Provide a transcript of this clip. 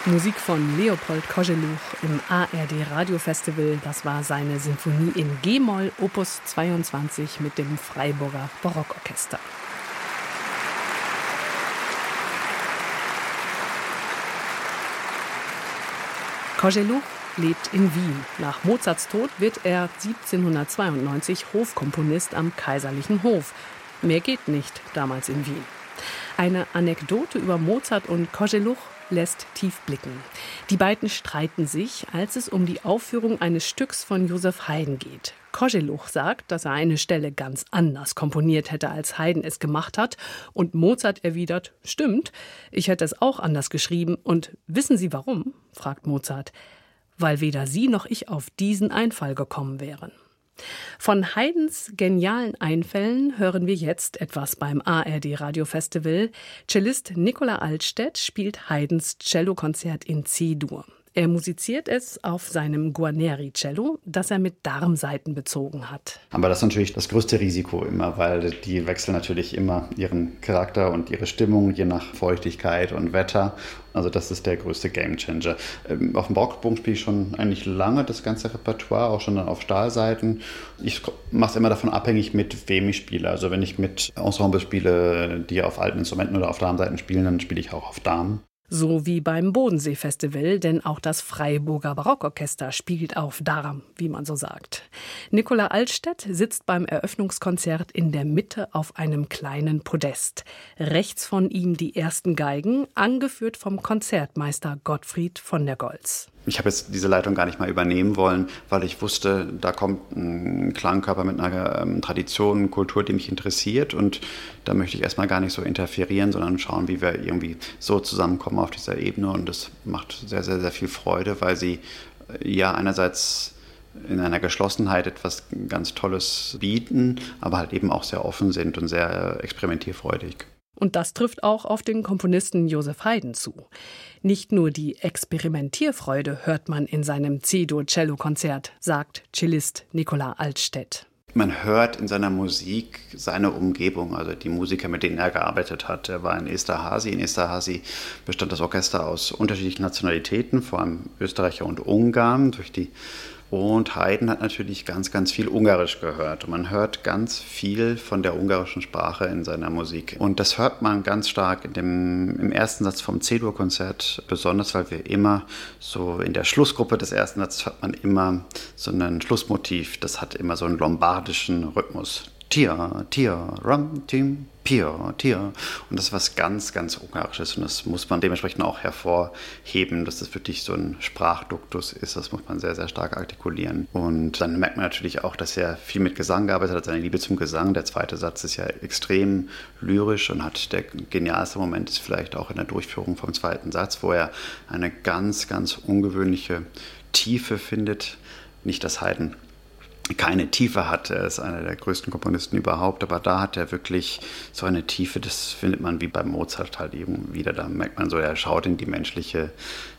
Musik von Leopold Koželuch im ARD Radiofestival. Das war seine Sinfonie in G-Moll, Opus 22 mit dem Freiburger Barockorchester. Koželuch lebt in Wien. Nach Mozarts Tod wird er 1792 Hofkomponist am Kaiserlichen Hof. Mehr geht nicht damals in Wien. Eine Anekdote über Mozart und Koželuch lässt tief blicken. Die beiden streiten sich, als es um die Aufführung eines Stücks von Joseph Haydn geht. Koželuch sagt, dass er eine Stelle ganz anders komponiert hätte, als Haydn es gemacht hat. Und Mozart erwidert, stimmt, ich hätte es auch anders geschrieben. Und wissen Sie warum? Fragt Mozart. Weil weder Sie noch ich auf diesen Einfall gekommen wären. Von Haydns genialen Einfällen hören wir jetzt etwas beim ARD Radiofestival. Cellist Nicola Altstädt spielt Haydns Cellokonzert in C-Dur. Er musiziert es auf seinem Guarneri-Cello, das er mit Darmsaiten bezogen hat. Aber das ist natürlich das größte Risiko immer, weil die wechseln natürlich immer ihren Charakter und ihre Stimmung, je nach Feuchtigkeit und Wetter. Also das ist der größte Gamechanger. Auf dem Barockbogen spiele ich schon eigentlich lange das ganze Repertoire, auch schon dann auf Stahlsaiten. Ich mache es immer davon abhängig, mit wem ich spiele. Also wenn ich mit Ensembles spiele, die auf alten Instrumenten oder auf Darmsaiten spielen, dann spiele ich auch auf Darm. So wie beim Bodensee-Festival, denn auch das Freiburger Barockorchester spielt auf Darm, wie man so sagt. Nicola Altstädt sitzt beim Eröffnungskonzert in der Mitte auf einem kleinen Podest. Rechts von ihm die ersten Geigen, angeführt vom Konzertmeister Gottfried von der Goltz. Ich habe jetzt diese Leitung gar nicht mal übernehmen wollen, weil ich wusste, da kommt ein Klangkörper mit einer Tradition, Kultur, die mich interessiert. Und da möchte ich erstmal gar nicht so interferieren, sondern schauen, wie wir irgendwie so zusammenkommen auf dieser Ebene. Und das macht sehr, sehr, sehr viel Freude, weil sie ja einerseits in einer Geschlossenheit etwas ganz Tolles bieten, aber halt eben auch sehr offen sind und sehr experimentierfreudig. Und das trifft auch auf den Komponisten Joseph Haydn zu. Nicht nur die Experimentierfreude hört man in seinem C-Dur-Cello-Konzert, sagt Cellist Nicola Altstädt. Man hört in seiner Musik seine Umgebung, also die Musiker, mit denen er gearbeitet hat. Er war in Esterházy. In Esterházy bestand das Orchester aus unterschiedlichen Nationalitäten, vor allem Österreicher und Ungarn. Und Haydn hat natürlich ganz, ganz viel Ungarisch gehört. Und man hört ganz viel von der ungarischen Sprache in seiner Musik. Und das hört man ganz stark im ersten Satz vom C-Dur-Konzert, besonders weil wir immer so in der Schlussgruppe des ersten Satzes hört man immer so ein Schlussmotiv. Das hat immer so einen lombardischen Rhythmus. Tia, tia, ram, tim, pia, tia. Und das ist was ganz, ganz Ungarisches. Und das muss man dementsprechend auch hervorheben, dass das wirklich so ein Sprachduktus ist. Das muss man sehr, sehr stark artikulieren. Und dann merkt man natürlich auch, dass er viel mit Gesang gearbeitet hat, seine Liebe zum Gesang. Der zweite Satz ist ja extrem lyrisch und hat der genialste Moment ist vielleicht auch in der Durchführung vom zweiten Satz, wo er eine ganz, ganz ungewöhnliche Tiefe findet. Nicht, dass Haydn keine Tiefe hat. Er ist einer der größten Komponisten überhaupt, aber da hat er wirklich so eine Tiefe, das findet man wie bei Mozart halt eben wieder. Da merkt man so, er schaut in die menschliche